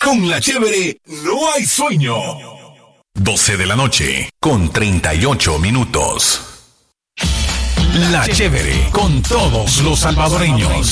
Con la chévere no hay sueño. 12 de la noche con 38 minutos. La chévere con todos los salvadoreños.